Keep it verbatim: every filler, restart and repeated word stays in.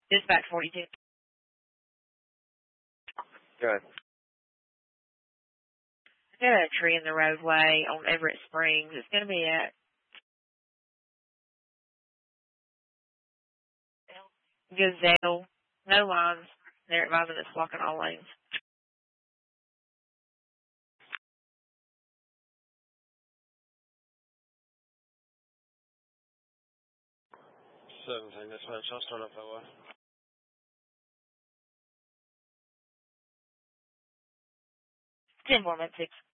Dispatch forty-two. Good. I got a tree in the roadway on Everett Springs. It's going to be at Gazelle. No lines. They're advising it's blocking all lanes. seventeen, dispatch. I'll start up that way. ten more, six.